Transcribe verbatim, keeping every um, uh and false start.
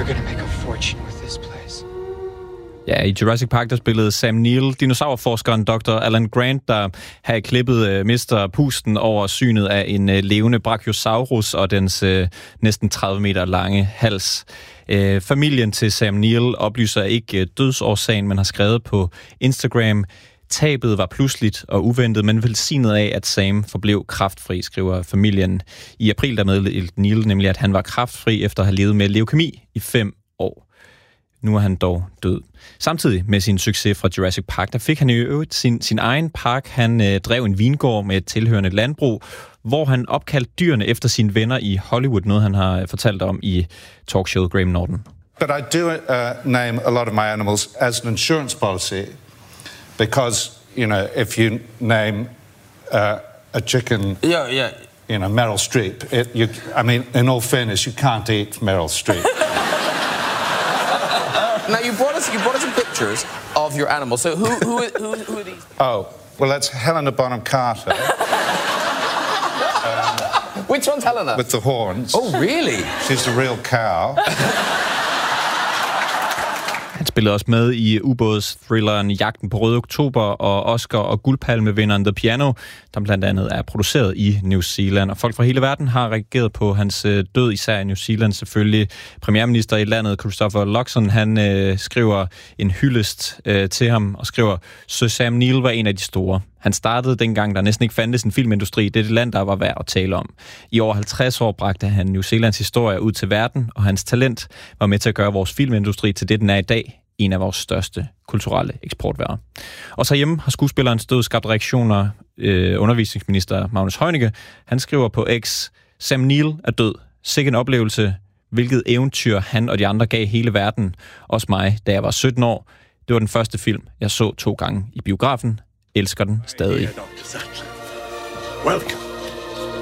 gonna make a fortune with this place. Ja, i Jurassic Park, der spillede Sam Neill dinosaurforskeren doktor Alan Grant, der her i klippet øh, mister pusten over synet af en øh, levende Brachiosaurus og dens øh, næsten tredive meter lange hals. Øh, familien til Sam Neill oplyser ikke øh, dødsårsagen, men har skrevet på Instagram: tabet var pludseligt og uventet, men velsignet af, at Sam forblev kræftfri, skriver familien. I april der meddelte Neill nemlig, at han var kræftfri efter at have levet med leukemi i fem år. Nu er han dog død. Samtidig med sin succes fra Jurassic Park, der fik han i øvrigt sin, sin egen park. Han øh, drev en vingård med et tilhørende landbrug, hvor han opkaldte dyrene efter sine venner i Hollywood, noget han har fortalt om i talkshowet Graham Norton. But I do uh, name a lot of my animals as an insurance policy, because, you know, if you name uh, a chicken, yeah, yeah, you know, Meryl Streep, it, you, I mean, in all fairness, you can't eat Meryl Streep. Now you brought us you brought us some pictures of your animals. So who who who who are these? Oh, well, that's Helena Bonham Carter. um, Which one's Helena? With the horns. Oh, really? She's the real cow. Han spillede også med i ubådsthrilleren Jagten på Røde Oktober og Oscar- og guldpalmevinderen The Piano, der blandt andet er produceret i New Zealand. Og folk fra hele verden har reageret på hans død, især i New Zealand selvfølgelig. Premierminister i landet, Christopher Luxon, han øh, skriver en hyldest øh, til ham og skriver: Sir Sam Neill var en af de store. Han startede dengang, der næsten ikke fandtes en filmindustri. Det er det land, der var værd at tale om. I over halvtreds år bragte han New Zealands historie ud til verden, og hans talent var med til at gøre vores filmindustri til det, den er i dag. En af vores største kulturelle eksportvarer. Og så hjemme har skuespillerens død skabt reaktioner. Øh, undervisningsminister Magnus Heunicke, han skriver på X: Sam Neill er død. Sikke en oplevelse. Hvilket eventyr han og de andre gav hele verden. Også mig, da jeg var sytten år. Det var den første film, jeg så to gange i biografen. Elsker den stadig. Welcome.